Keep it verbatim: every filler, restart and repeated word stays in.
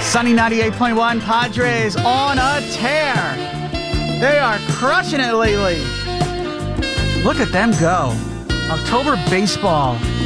Sunny ninety-eight point one, Padres on a tear. They are crushing it lately. Look at them go. October baseball